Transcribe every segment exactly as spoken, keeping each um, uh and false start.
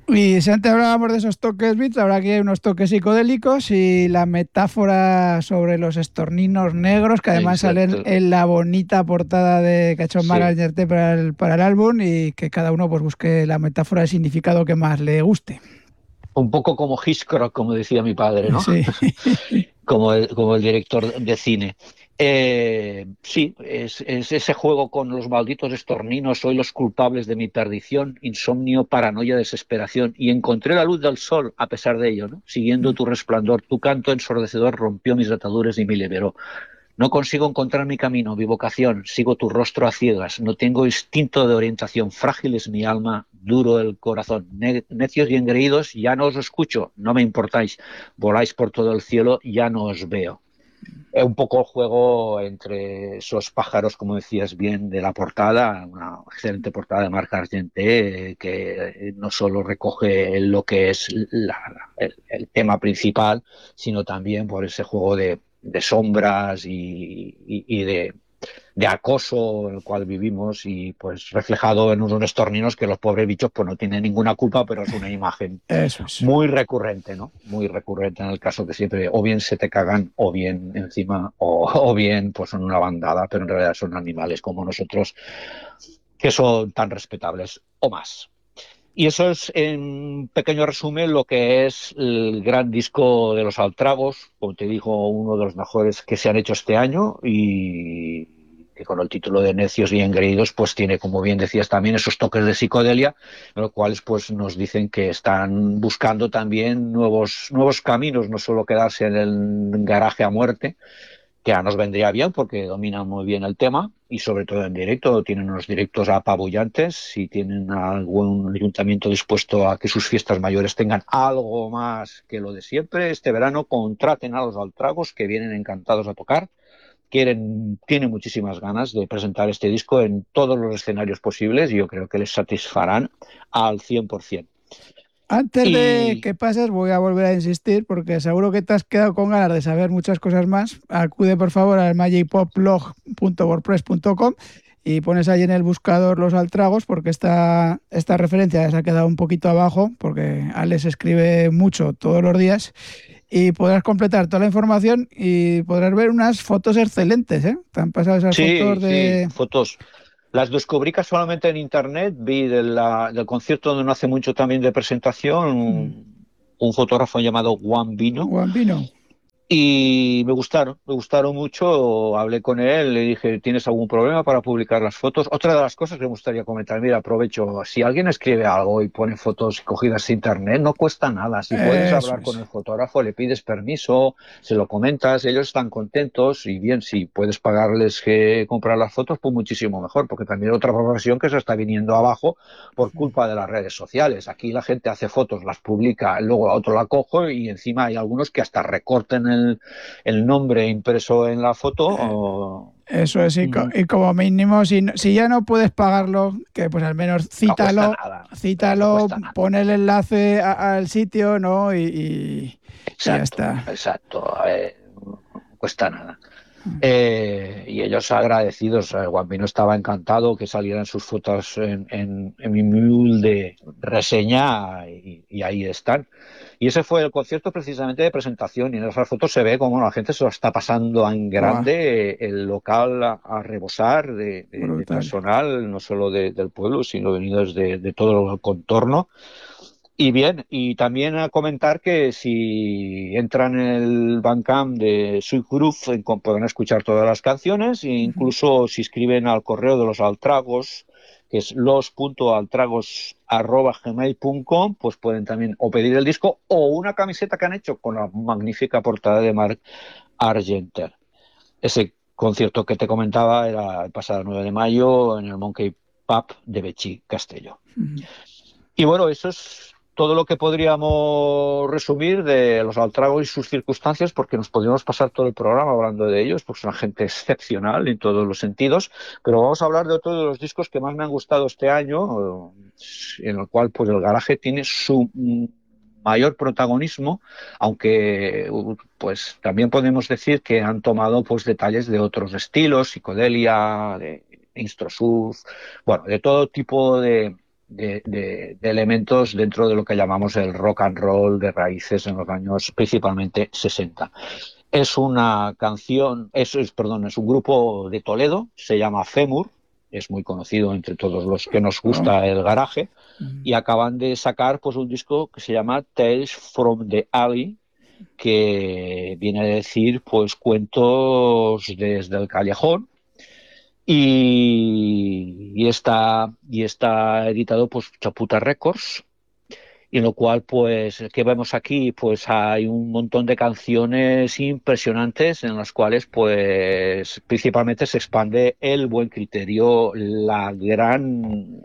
Y si antes hablábamos de esos toques beats, ahora aquí hay unos toques psicodélicos y la metáfora sobre los estorninos negros que además salen Exacto. en la bonita portada de que ha hecho Mara Sí. Ñerte para el, para el álbum y que cada uno pues busque la metáfora de significado que más le guste. Un poco como Hitchcock, como decía mi padre, ¿no? Sí. Como el, como el director de cine. Eh, sí, es, es ese juego con los malditos estorninos, soy los culpables de mi perdición, insomnio, paranoia, desesperación, y encontré la luz del sol a pesar de ello, ¿no? Siguiendo tu resplandor, tu canto ensordecedor rompió mis ataduras y me liberó. No consigo encontrar mi camino, mi vocación, sigo tu rostro a ciegas, no tengo instinto de orientación, frágil es mi alma, duro el corazón, ne necios y engreídos, ya no os escucho, no me importáis, voláis por todo el cielo, ya no os veo. Es un poco el juego entre esos pájaros, como decías bien, de la portada, una excelente portada de Marc Argenté, eh, que no solo recoge lo que es la, la, el, el, tema principal, sino también por ese juego de, de sombras y, y, y de, de acoso en el cual vivimos y pues reflejado en unos estorninos que los pobres bichos pues no tienen ninguna culpa, pero es una imagen Eso es. muy recurrente, ¿no? Muy recurrente en el caso que siempre o bien se te cagan o bien encima o, o bien pues son una bandada, pero en realidad son animales como nosotros que son tan respetables o más. Y eso es, en pequeño resumen, lo que es el gran disco de los Altragos, como te digo, uno de los mejores que se han hecho este año y que con el título de Necios y Engreídos, pues tiene, como bien decías, también esos toques de psicodelia, los cuales pues nos dicen que están buscando también nuevos, nuevos caminos, no solo quedarse en el garaje a muerte, que ya nos vendría bien porque dominan muy bien el tema y sobre todo en directo, tienen unos directos apabullantes, si tienen algún ayuntamiento dispuesto a que sus fiestas mayores tengan algo más que lo de siempre, este verano contraten a los Altragos que vienen encantados a tocar, quieren, tienen muchísimas ganas de presentar este disco en todos los escenarios posibles y yo creo que les satisfarán al cien por ciento. Antes de Y que pases, voy a volver a insistir porque seguro que te has quedado con ganas de saber muchas cosas más. Acude por favor al magic pop blog punto wordpress punto com y pones ahí en el buscador los altragos porque esta, esta referencia se ha quedado un poquito abajo porque Alex escribe mucho todos los días y podrás completar toda la información y podrás ver unas fotos excelentes, ¿eh? Te han pasado esas sí, fotos sí, de... fotos. Las descubrí casualmente en internet, vi de la, del concierto donde no hace mucho también de presentación, Mm, un, un fotógrafo llamado Juan Vino, Guambino. y me gustaron, me gustaron mucho. Hablé con él, le dije, ¿tienes algún problema para publicar las fotos? Otra de las cosas que me gustaría comentar, mira, aprovecho, si alguien escribe algo y pone fotos cogidas de internet, no cuesta nada. Si puedes Eso hablar es. con el fotógrafo, le pides permiso, se lo comentas, ellos están contentos y bien, si puedes pagarles que comprar las fotos, pues muchísimo mejor, porque también otra profesión que se está viniendo abajo por culpa de las redes sociales. Aquí la gente hace fotos, las publica, luego a otro la cojo y encima hay algunos que hasta recorten el, el nombre impreso en la foto. O... Eso es, y, co- Mm, y como mínimo, si, no- si ya no puedes pagarlo, que pues al menos no cuesta cítalo, nada, eh, no cítalo, cuesta nada. pon el enlace a- al sitio, ¿no? Y, y- y ya Exacto, está. exacto. Eh, no cuesta nada. Eh, y ellos agradecidos, eh, Guambino estaba encantado que salieran sus fotos en, en, en mi humilde reseña y, y ahí están. Y ese fue el concierto precisamente de presentación y en esas fotos se ve como la gente se lo está pasando en Buah, grande, eh, el local a, a rebosar de, de- de brutal. personal, no solo de- del pueblo, sino venidos de, de todo el contorno. Y bien, y también a comentar que si entran en el Bandcamp de Sweet Groove eh, con- podrán escuchar todas las canciones e incluso si escriben al correo de los Altragos, que es los punto altragos arroba gmail punto com, pues pueden también o pedir el disco o una camiseta que han hecho con la magnífica portada de Marc Argenter. Ese concierto que te comentaba era el pasado nueve de mayo en el Monkey Pub de Betxí, Castelló. Y bueno, eso es todo lo que podríamos resumir de los Altragos y sus circunstancias, porque nos podríamos pasar todo el programa hablando de ellos, porque son gente excepcional en todos los sentidos. Pero vamos a hablar de otro de los discos que más me han gustado este año, en el cual pues el garaje tiene su mayor protagonismo, aunque pues también podemos decir que han tomado pues detalles de otros estilos, psicodelia, de instrosur, bueno, de todo tipo de de, de, de elementos dentro de lo que llamamos el rock and roll de raíces en los años principalmente sesenta. Es una canción, es, es, perdón, es un grupo de Toledo, se llama Femur, es muy conocido entre todos los que nos Oh. gusta el garaje, Mm. y acaban de sacar pues un disco que se llama Tales from the Alley, que viene a decir pues cuentos desde el callejón, y, y está, y está editado pues Chaputa Records, y en lo cual, pues, ¿qué vemos aquí? Pues hay un montón de canciones impresionantes en las cuales, pues, principalmente se expande el buen criterio, la gran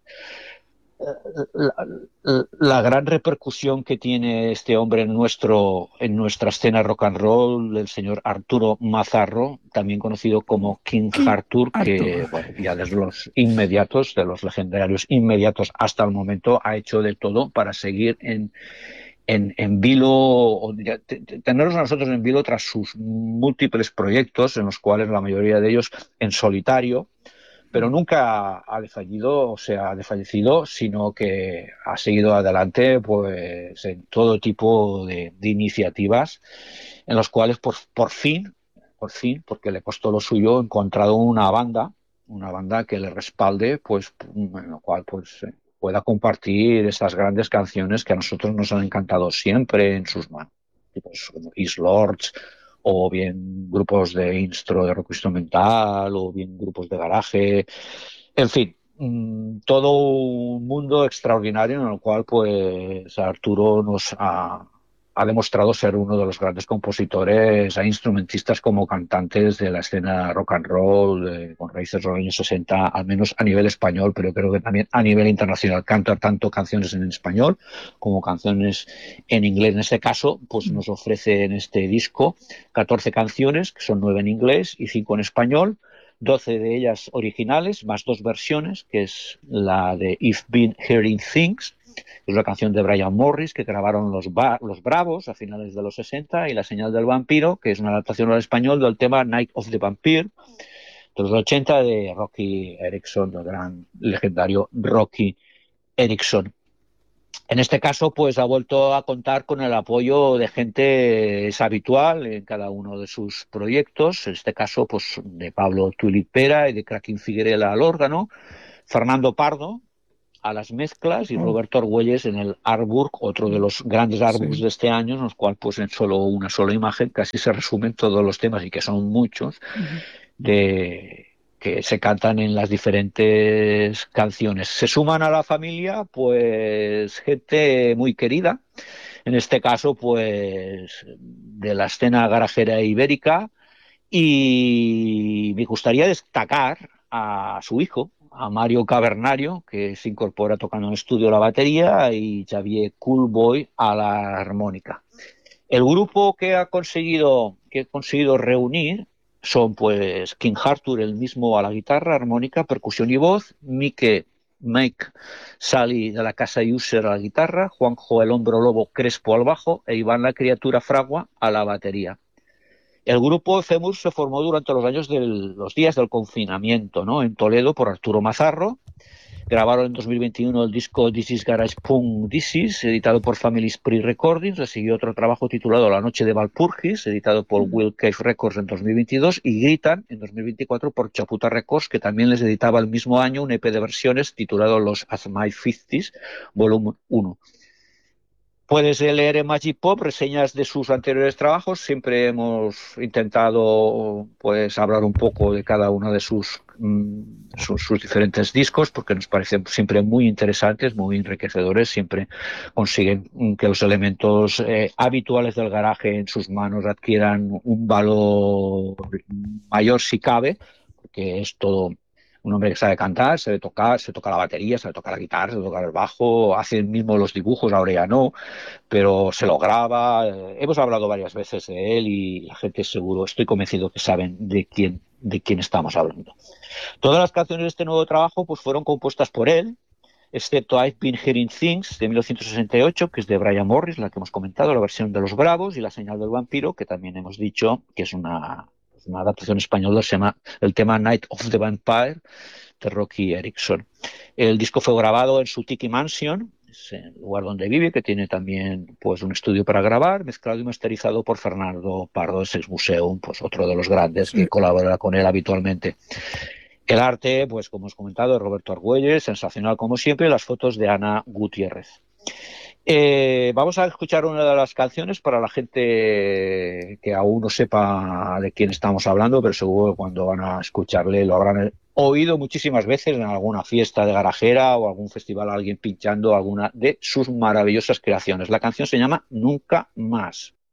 la, la, gran repercusión que tiene este hombre en, nuestro, en nuestra escena rock and roll, el señor Arturo Mazarro, también conocido como King King Arthur, Arthur. que bueno, ya desde los inmediatos, de los legendarios inmediatos hasta el momento, ha hecho de todo para seguir en, en, en vilo, o ya, tenernos a nosotros en vilo tras sus múltiples proyectos, en los cuales la mayoría de ellos en solitario, pero nunca ha desfallido, o sea, ha desfallecido, sino que ha seguido adelante pues en todo tipo de, de iniciativas en las cuales por, por fin, por fin, porque le costó lo suyo, ha encontrado una banda, una banda que le respalde, pues en lo cual pues eh, pueda compartir estas grandes canciones que a nosotros nos han encantado siempre en sus manos, tipos como East Lords, o bien grupos de instro de rock instrumental, o bien grupos de garaje, en fin, mmm, todo un mundo extraordinario en el cual pues Arturo nos ha, ha demostrado ser uno de los grandes compositores e instrumentistas como cantantes de la escena rock and roll, eh, con raíces de los años sesenta, al menos a nivel español, pero creo que también a nivel internacional. Canta tanto canciones en español como canciones en inglés. En este caso, pues nos ofrece en este disco catorce canciones, que son nueve en inglés y cinco en español, doce de ellas originales, más dos versiones, que es la de I've Been Hearing Things, es una canción de Brian Morris que grabaron los, los Bravos a finales de los sesenta, y La Señal del Vampiro, que es una adaptación al español del tema Night of the Vampire de los ochenta de Rocky Erickson, el gran legendario Rocky Erickson. En este caso, pues ha vuelto a contar con el apoyo de gente es habitual en cada uno de sus proyectos, en este caso, pues de Pablo Tulipera y de Krakin Figuerela al órgano, Fernando Pardo a las mezclas y Oh. Roberto Argüelles en el artwork, otro de los grandes artworks Sí. de este año, en los cuales pues en solo una sola imagen casi se resumen todos los temas, y que son muchos, Uh-huh. de que se cantan en las diferentes canciones. Se suman a la familia pues gente muy querida, en este caso pues de la escena garajera ibérica, y me gustaría destacar a su hijo, a Mario Cavernario, que se incorpora tocando en el estudio la batería, y Xavier Coolboy a la armónica. El grupo que ha conseguido, que ha conseguido reunir son pues King Arthur, el mismo, a la guitarra, armónica, percusión y voz, Mike, Mike Sally de la Casa User a la guitarra, Juanjo el Hombro Lobo Crespo al bajo e Iván la Criatura Fragua a la batería. El grupo Femur se formó durante los años de los días del confinamiento, ¿no?, en Toledo, por Arturo Mazarro. Grabaron en dos mil veintiuno el disco This is Garage Punk This is, editado por Family Spree Recordings. Le siguió otro trabajo titulado La Noche de Valpurgis, editado por Will Cave Records en dos mil veintidós, y Gritan en dos mil veinticuatro por Chaputa Records, que también les editaba el mismo año un E P de versiones titulado Los As My cincuentas, volumen uno. Puedes leer en Magic Pop reseñas de sus anteriores trabajos. Siempre hemos intentado pues hablar un poco de cada uno de sus, mm, sus, sus diferentes discos, porque nos parecen siempre muy interesantes, muy enriquecedores. Siempre consiguen que los elementos eh, habituales del garaje en sus manos adquieran un valor mayor si cabe, porque es todo un hombre que sabe cantar, sabe tocar, se toca la batería, sabe tocar la guitarra, sabe tocar el bajo, hace mismo los dibujos, ahora ya no, pero se lo graba. Eh, hemos hablado varias veces de él, y la gente seguro, estoy convencido que saben de quién, de quién estamos hablando. Todas las canciones de este nuevo trabajo pues fueron compuestas por él, excepto I've Been Hearing Things de mil novecientos sesenta y ocho, que es de Brian Morris, la que hemos comentado, la versión de Los Bravos, y La Señal del Vampiro, que también hemos dicho que es una, una adaptación española, se llama el tema Night of the Vampire, de Rocky Erickson. El disco fue grabado en su Tiki Mansion, es el lugar donde vive, que tiene también pues un estudio para grabar, mezclado y masterizado por Fernando Pardo de Sex Museum, pues otro de los grandes Sí. que colabora con él habitualmente. El arte, pues como os he comentado, de Roberto Argüelles, sensacional como siempre, y las fotos de Ana Gutiérrez. Eh, vamos a escuchar una de las canciones para la gente que aún no sepa de quién estamos hablando, pero seguro que cuando van a escucharle lo habrán oído muchísimas veces en alguna fiesta de garajera o algún festival, alguien pinchando alguna de sus maravillosas creaciones. La canción se llama Nunca Más.